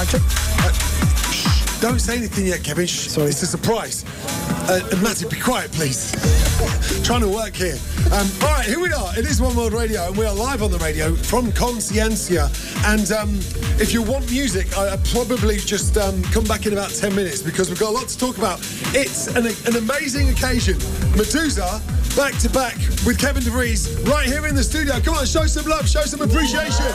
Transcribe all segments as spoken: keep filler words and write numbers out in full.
Mic check. Uh, don't say anything yet, Kevin. Shh. Sorry. It's a surprise. Uh, and Matty, be quiet, please. Trying to work here. Um, all right, here we are. It is One World Radio, and we are live on the radio from Conciencia. And um, if you want music, I, I probably just um, come back in about ten minutes because we've got a lot to talk about. It's an, an amazing occasion. Medusa, back to back with Kevin DeVries, right here in the studio. Come on, show some love, show some appreciation.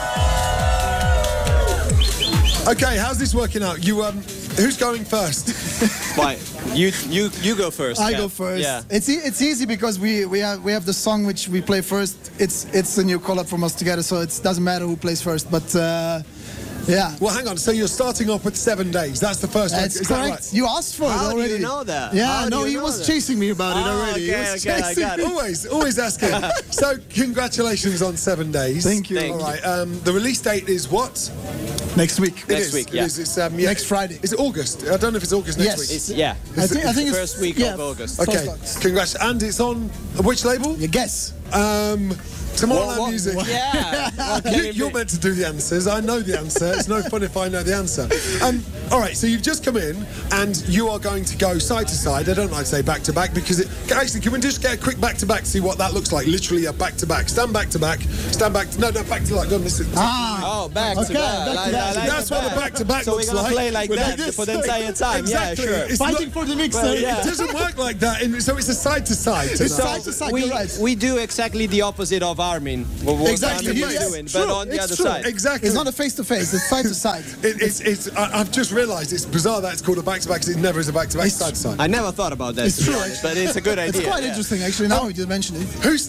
Okay, how's this working out? You, um, who's going first? Why? You you you go first. I yeah. go first. Yeah. It's e- it's easy because we we have we have the song which we play first. It's it's a new collab from us together, so it doesn't matter who plays first. But uh, yeah. Well, hang on. So you're starting off with seven days. That's the first one. That's Is correct. that right? You asked for How it already. do you know that? Yeah, How do no, you he know was that? chasing me about it Oh, already. He okay, was okay, I chasing got me. it. Always, always asking. So, congratulations on seven days. Thank you. Thank All right. Um, the release date is what? Next week. It Next is, week, it yeah. is. It's, um, yeah. Next Friday. Is it August? I don't know if it's August next Yes. week. It's, yeah. I think I think it's First week yeah, of August. Okay. First- Congrats. And it's on which label? You guess. Um, Tomorrowland What- Music. what- Yeah. What can You, it you're be? meant to do the answers. I know the answer. It's no fun if I know the answer. Um, all right, so you've just come in and you are going to go side to side. I don't like to say back to back because it. Actually, can we just get a quick back to back to see what that looks like? Literally a back to back. Stand back to back. Stand back. To, no, no, back to like. Go on, listen. Ah. Oh, back Okay, to back. back to Like- back. I like That's the what a back to back So looks we're gonna like. play like We're that like this. for the entire time. Exactly. Yeah, sure. It's Fighting not- for the mix. Well, uh, yeah. It doesn't work like that. In, so it's a side to side. It's tonight. side to side. we, You're right. we do exactly the opposite of Armin. What, what Exactly, Armin yes. is doing, It's but true, on the it's other true. side. Exactly. It's not a face to face. It's side to side. It, it's, it's, I, I've just realised it's bizarre that it's called a back to back because it never is a back to back It's- side to side. I never thought about that, It's to be true, honest, but it's a good idea. It's quite yeah. interesting, actually. Now you just mentioned it. Who's